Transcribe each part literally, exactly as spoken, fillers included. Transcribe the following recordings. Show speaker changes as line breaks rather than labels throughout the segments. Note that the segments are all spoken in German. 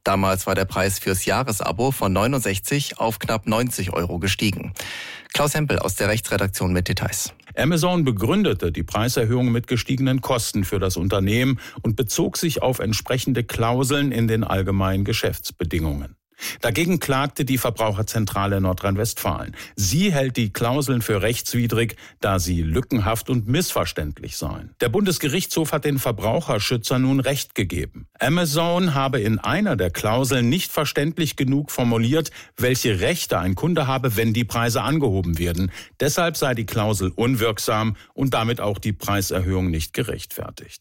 Damals war der Preis fürs Jahresabo von neunundsechzig auf knapp neunzig Euro gestiegen. Klaus Hempel aus der Rechtsredaktion mit Details.
Amazon begründete die Preiserhöhung mit gestiegenen Kosten für das Unternehmen und bezog sich auf entsprechende Klauseln in den allgemeinen Geschäftsbedingungen. Dagegen klagte die Verbraucherzentrale Nordrhein-Westfalen. Sie hält die Klauseln für rechtswidrig, da sie lückenhaft und missverständlich seien. Der Bundesgerichtshof hat den Verbraucherschützern nun Recht gegeben. Amazon habe in einer der Klauseln nicht verständlich genug formuliert, welche Rechte ein Kunde habe, wenn die Preise angehoben werden. Deshalb sei die Klausel unwirksam und damit auch die Preiserhöhung nicht gerechtfertigt.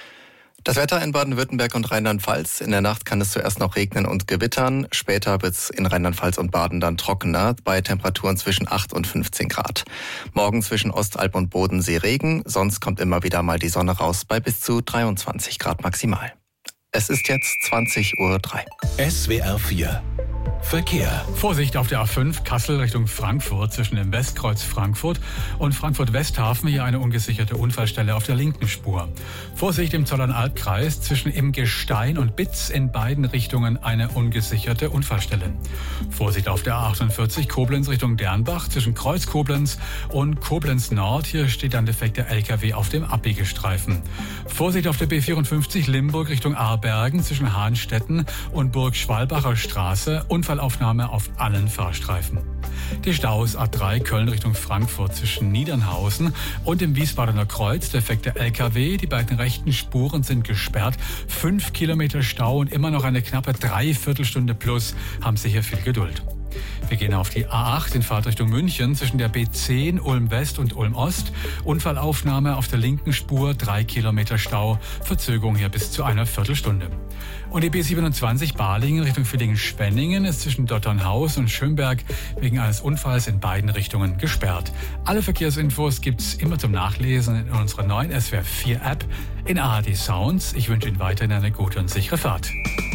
Das Wetter in Baden-Württemberg und Rheinland-Pfalz. In der Nacht kann es zuerst noch regnen und gewittern. Später wird es in Rheinland-Pfalz und Baden dann trockener, bei Temperaturen zwischen acht und fünfzehn Grad. Morgen zwischen Ostalb und Bodensee Regen, sonst kommt immer wieder mal die Sonne raus bei bis zu dreiundzwanzig Grad maximal. Es ist jetzt zwanzig Uhr drei.
S W R vier Verkehr.
Vorsicht auf der A fünf Kassel Richtung Frankfurt zwischen dem Westkreuz Frankfurt und Frankfurt-Westhafen. Hier eine ungesicherte Unfallstelle auf der linken Spur. Vorsicht im Zollernalbkreis zwischen im Gestein und Bitz in beiden Richtungen eine ungesicherte Unfallstelle. Vorsicht auf der A achtundvierzig Koblenz Richtung Dernbach zwischen Kreuz Koblenz und Koblenz Nord. Hier steht ein defekter L K W auf dem Abbiegestreifen. Vorsicht auf der B vierundfünfzig Limburg Richtung Aarbergen zwischen Hahnstetten und Burg-Schwalbacher Straße. Unfallaufnahme auf allen Fahrstreifen. Die Staus A drei Köln Richtung Frankfurt zwischen Niedernhausen und dem Wiesbadener Kreuz. Defekter L K W, die beiden rechten Spuren sind gesperrt. Fünf Kilometer Stau und immer noch eine knappe Dreiviertelstunde plus. Haben Sie hier viel Geduld. Wir gehen auf die A acht in Fahrtrichtung München zwischen der B zehn Ulm West und Ulm Ost. Unfallaufnahme auf der linken Spur, drei Kilometer Stau, Verzögerung hier bis zu einer Viertelstunde. Und die B siebenundzwanzig Balingen Richtung Villingen-Schwenningen ist zwischen Dotternhaus und Schönberg wegen eines Unfalls in beiden Richtungen gesperrt. Alle Verkehrsinfos gibt's immer zum Nachlesen in unserer neuen S W R vier App in A R D Sounds. Ich wünsche Ihnen weiterhin eine gute und sichere Fahrt.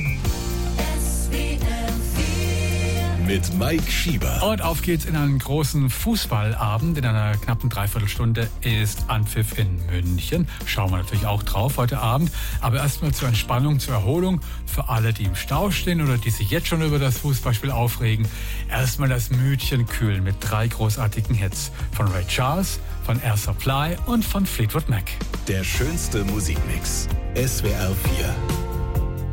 Mit Mike Schieber.
Und auf geht's in einen großen Fußballabend. In einer knappen Dreiviertelstunde ist Anpfiff in München. Schauen wir natürlich auch drauf heute Abend. Aber erstmal zur Entspannung, zur Erholung. Für alle, die im Stau stehen oder die sich jetzt schon über das Fußballspiel aufregen. Erstmal das Mütchen kühlen mit drei großartigen Hits. Von Ray Charles, von Air Supply und von Fleetwood Mac.
Der schönste Musikmix. S W R vier.